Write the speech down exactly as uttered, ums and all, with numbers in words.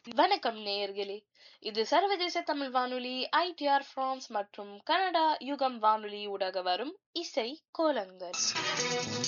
வணக்கம் நேயர்களே. இது சர்வதேச தமிழ் வானொலி ஐ டி ஆர் பிரான்ஸ் மற்றும் கனடா யுகம் வானொலி ஊடாக வரும் இசை கோலங்கள்.